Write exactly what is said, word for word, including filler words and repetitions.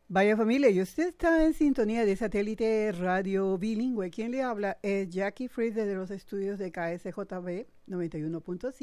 Vaya familia, y usted está en sintonía de satélite radio bilingüe. Quien le habla es Jackie Fried de los estudios de K S J B noventa y uno punto cinco.